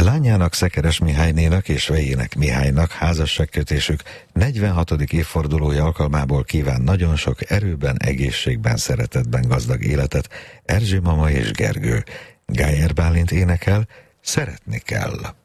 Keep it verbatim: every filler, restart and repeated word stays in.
Lányának, Szekeres Mihálynénak és vejének Mihálynak házasságkötésük negyvenhatodik évfordulója alkalmából kíván nagyon sok erőben, egészségben, szeretetben gazdag életet Erzsé mama és Gergő. Gájer Bálint énekel, Szeretni kell.